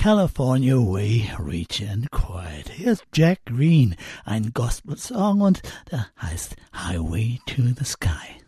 California Way, Rich and Quiet. Hier ist Jack Green, ein Gospel-Song und der heißt Highway to the Sky.